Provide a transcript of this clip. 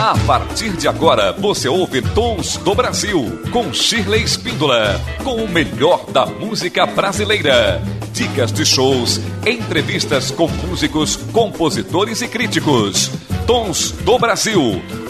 A partir de agora, você ouve Tons do Brasil, com Shirley Espíndola, com o melhor da música brasileira. Dicas de shows, entrevistas com músicos, compositores e críticos. Tons do Brasil,